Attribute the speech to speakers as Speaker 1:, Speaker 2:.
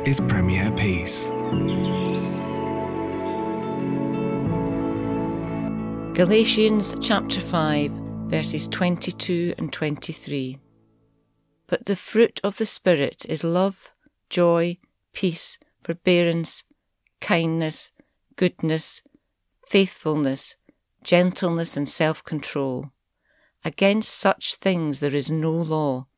Speaker 1: is Premier Peace.
Speaker 2: Galatians chapter 5, verses 22 and 23. But the fruit of the Spirit is love, joy, peace, forbearance, kindness, goodness, faithfulness, gentleness and self-control. Against such things there is no law.